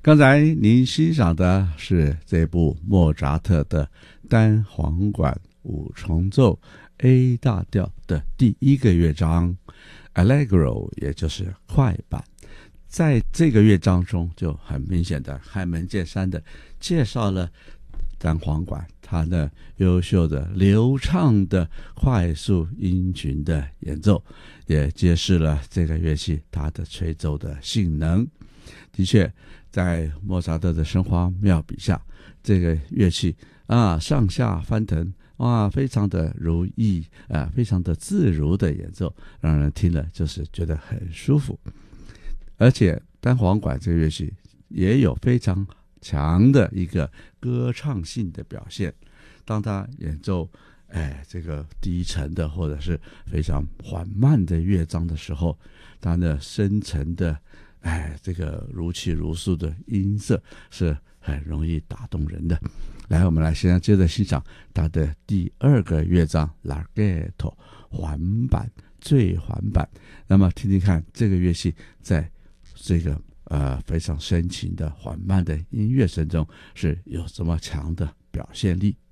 刚才您欣赏的是这部莫扎特的单簧管五重奏 A 大调的第一个乐章 Allegro， 也就是快板。在这个乐章中就很明显的开门见山的介绍了单簧管它的优秀的流畅的快速音群的演奏，也揭示了这个乐器它的吹奏的性能。的确在莫扎特的生花妙笔下，这个乐器上下翻腾非常的如意非常的自如的演奏，让人听了就是觉得很舒服。而且单簧管这个乐器也有非常强的一个歌唱性的表现。当他演奏这个低沉的或者是非常缓慢的乐章的时候，他的深沉的这个如泣如诉的音色是很容易打动人的。来，我们来现在接着欣赏他的第二个乐章 Larghetto 缓板最缓板。那么听听看这个乐器在这个非常深情的缓慢的音乐声中是有这么强的表现力。